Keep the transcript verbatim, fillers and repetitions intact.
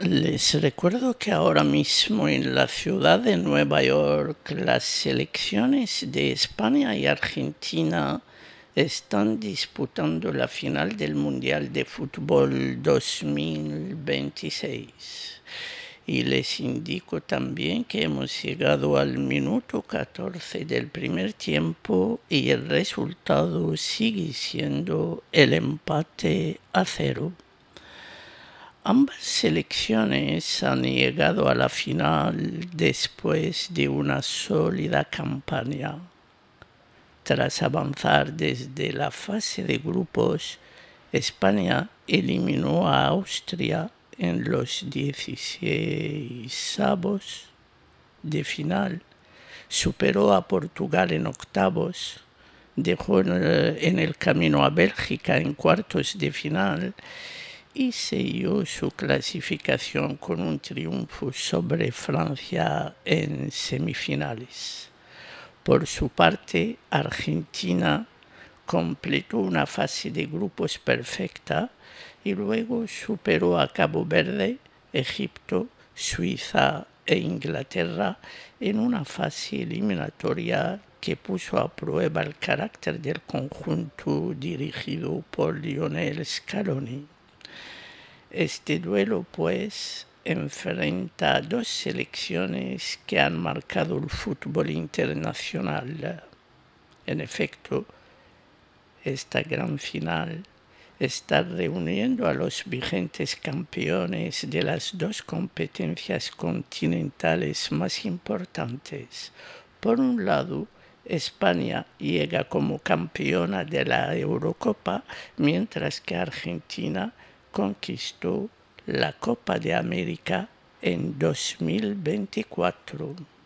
Les recuerdo que ahora mismo en la ciudad de Nueva York las selecciones de España y Argentina están disputando la final del Mundial de Fútbol dos mil veintiséis. Y les indico también que hemos llegado al minuto catorce del primer tiempo y el resultado sigue siendo el empate a cero. Ambas selecciones han llegado a la final después de una sólida campaña. Tras avanzar desde la fase de grupos, España eliminó a Austria en los dieciseisavos de final, superó a Portugal en octavos, dejó en el camino a Bélgica en cuartos de final y selló su clasificación con un triunfo sobre Francia en semifinales. Por su parte, Argentina completó una fase de grupos perfecta y luego superó a Cabo Verde, Egipto, Suiza e Inglaterra en una fase eliminatoria que puso a prueba el carácter del conjunto dirigido por Lionel Scaloni. Este duelo, pues, enfrenta a dos selecciones que han marcado el fútbol internacional. En efecto, esta gran final está reuniendo a los vigentes campeones de las dos competencias continentales más importantes. Por un lado, España llega como campeona de la Eurocopa, mientras que Argentina conquistó la Copa de América en dos mil veinticuatro.